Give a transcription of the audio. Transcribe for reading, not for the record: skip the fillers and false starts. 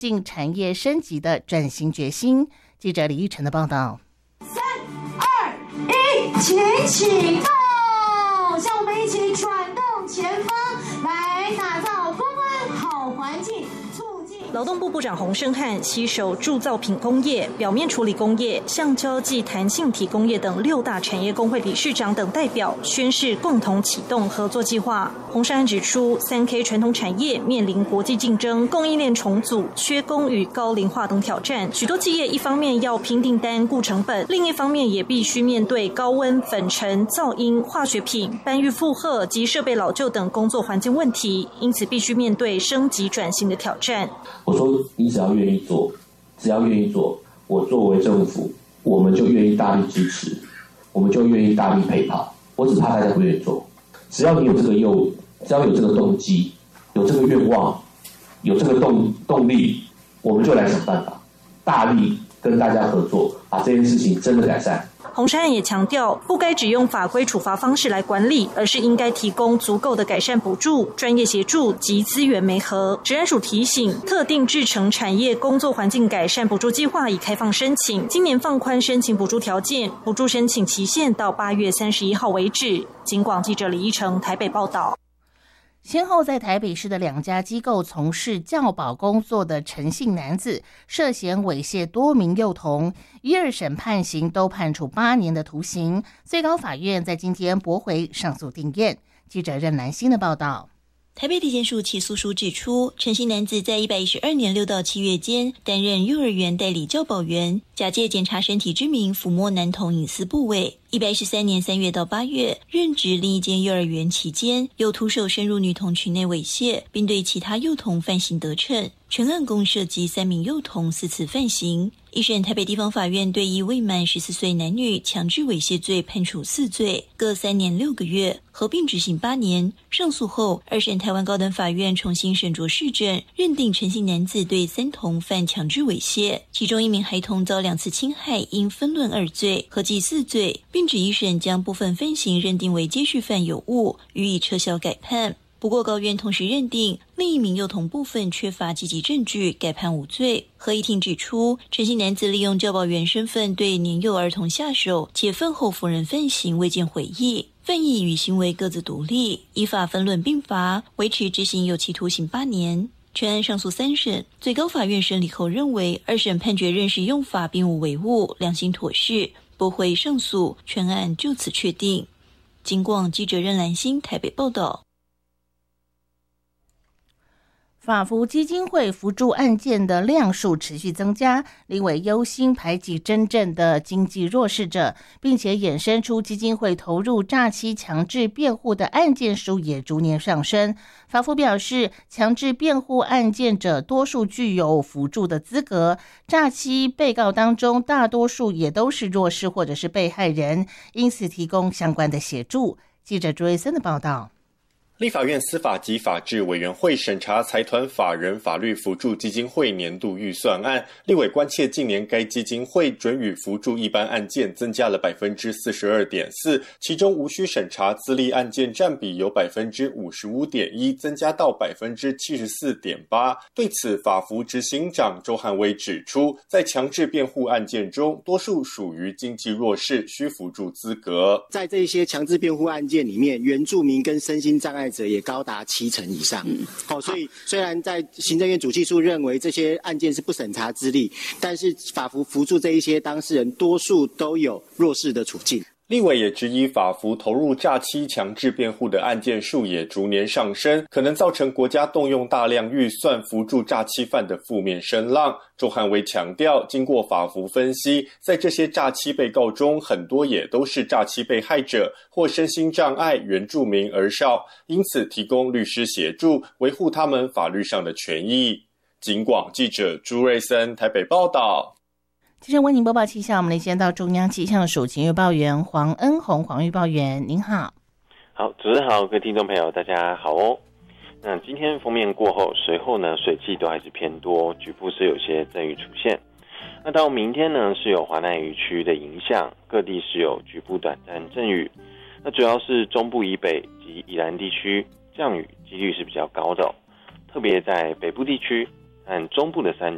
进产业升级的转型决心。记者李玉成的报道。 3、2、1，请启动，向我们一起转动前方，来打造公安好环境。 劳动部部长洪胜汉携手铸造品工业、表面处理工业、橡胶暨弹性体工业等6大产业工会理事长等代表宣誓共同启动合作计划。洪胜汉指出，3K 传统产业面临国际竞争、供应链重组、缺工与高龄化等挑战，许多企业一方面要拼订单、顾成本，另一方面也必须面对高温、粉尘、噪音、化学品、搬运负荷及设备老旧等工作环境问题，因此必须面对升级转型的挑战。 我说你只要愿意做，我作为政府，我们就愿意大力支持，我们就愿意大力陪跑。我只怕大家不愿意做。只要你有这个只要有这个动机，有这个愿望，有这个动力，我们就来想办法，大力跟大家合作，把这件事情真的改善。 洪胜汉也强调，不该只用法规处罚方式来管理，而是应该提供足够的改善补助、专业协助及资源媒合。职安署提醒，特定制成产业工作环境改善补助计划已开放申请，今年放宽申请补助条件，补助申请期限到8月31号为止。警广记者李一成台北报道。 先后在台北市的2家机构从事教保工作的陈姓男子，涉嫌猥亵多名幼童，一二审判刑都判处8年的徒刑。最高法院在今天驳回上诉定谳。记者任兰心的报道。 台北地检署起诉书指出，陈姓男子在112年6到7月间担任幼儿园代理教保员，假借检查身体之名抚摸男童隐私部位。113年3月到8月任职另一间幼儿园期间，又徒手深入女童群内猥亵，并对其他幼童犯行得逞。全案共涉及3名幼童4次犯行。一审台北地方法院对一未满14岁男女强制猥亵罪判处4罪，各3年6个月，合并执行8年。上诉后，二审台湾高等法院重新审酌事证，认定陈姓男子对3童犯强制猥亵，其中1名孩童遭2次侵害，应分论2罪，合计4罪，并指一审将部分分刑认定为接续犯有误，予以撤销改判。不过高院同时认定另一名幼童部分缺乏积极证据，改判无罪。合议庭指出，陈姓男子利用教保员身份对年幼儿童下手，且饭后否认犯行，未见悔意，犯意与行为各自独立，依法分论并罚，维持执行有期徒刑8年。全案上诉3审，最高法院审理后认为二审判决认识用法并无违误，良心妥适，驳回上诉，全案就此确定。警广记者任兰心台北报道。 法扶基金会扶助案件的量数持续增加，立委忧心排挤真正的经济弱势者，并且衍生出基金会投入诈欺强制辩护的案件数也逐年上升。法扶表示，强制辩护案件者多数具有扶助的资格，诈欺被告当中大多数也都是弱势或者是被害人，因此提供相关的协助。记者朱瑞森的报道。 立法院司法及法制委员会审查财团法人法律扶助基金会年度预算案，立委关切近年该基金会准予扶助一般案件增加了 42.4%， 其中无需审查资历案件占比由 55.1% 增加到 74.8%。 对此，法扶执行长周汉威指出，在强制辩护案件中，多数属于经济弱势，需扶助资格。 在这些强制辩护案件里面，原住民跟身心障碍者也高达70%以上。所以虽然在行政院主计处认为这些案件是不审查资历，但是法扶扶助这一些当事人多数都有弱势的处境。 立委也质疑法扶投入诈欺强制辩护的案件数也逐年上升，可能造成国家动用大量预算扶助诈欺犯的负面声浪。周汉威强调，经过法扶分析，在这些诈欺被告中，很多也都是诈欺被害者或身心障碍、原住民儿少，因此提供律师协助，维护他们法律上的权益。警广记者朱瑞森台北报道。 接着为您播报气象，我们先到中央气象署请预报员黄恩宏，黄预报员您好。 好，主持人好，各位听众朋友大家好哦。那今天锋面过后，随后呢水汽都还是偏多，局部是有些阵雨出现。那到明天呢是有华南雨区的影响，各地是有局部短暂阵雨。那主要是中部以北及宜兰地区降雨几率是比较高的特别在北部地区和中部的山